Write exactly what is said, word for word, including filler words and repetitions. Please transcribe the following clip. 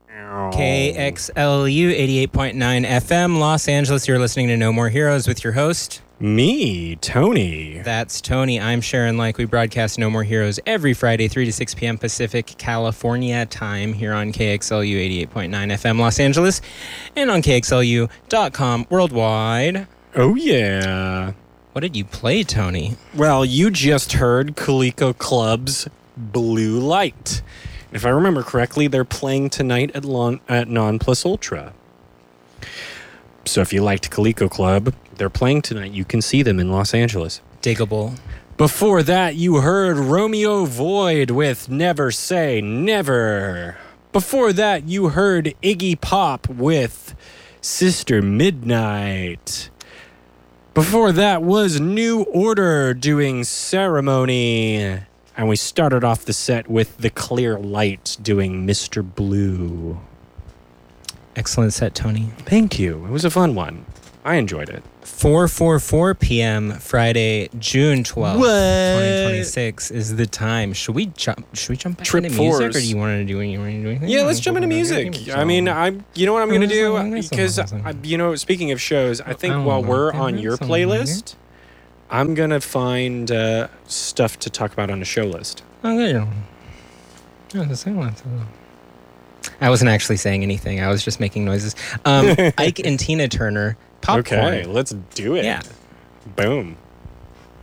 K X L U eighty-eight point nine F M, Los Angeles. You're listening to No More Heroes with your host. Me, Tony. That's Tony. I'm Sharon Like. We broadcast No More Heroes every Friday, three to six p.m. Pacific, California time here on K X L U eighty-eight point nine F M, Los Angeles, and on K X L U dot com worldwide. Oh, yeah. What did you play, Tony? Well, you just heard Coleco Club's Blue Light. If I remember correctly, they're playing tonight at, Lon- at Non Plus Ultra. So if you liked Coleco Club, they're playing tonight. You can see them in Los Angeles. Diggable. Before that, you heard Romeo Void with Never Say Never. Before that, you heard Iggy Pop with Sister Midnight. Before that was New Order doing Ceremony. And we started off the set with The Clear Light doing Mister Blue. Excellent set, Tony. Thank you. It was a fun one. I enjoyed it. four forty-four p.m. Friday, June twelfth, What? twenty twenty-six is the time. Should we jump? Should we jump back Trip into music, fours. or do you want to do anything? Want to do anything? Yeah, let's jump into music. I mean, I'm. You know what I'm gonna do? Because I, you know, speaking of shows, I think while we're on your playlist, I'm gonna find uh, stuff to talk about on a show list. Okay. Yeah, the same one. I wasn't actually saying anything. I was just making noises. Um, Ike and Tina Turner, Popcorn. Okay, let's do it. Yeah. Boom.